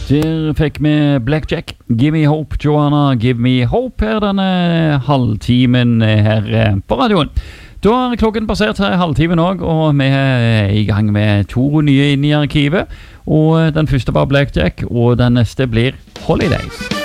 Der fikk vi Blackjack, Give Me Hope, Joanna, Give Me Hope her denne halvtimen her på radioen. Da har klokken passert her halvtimen også, og vi er i gang med 2 nye inn i arkivet. Og den første var Blackjack, og den neste blir Holidays.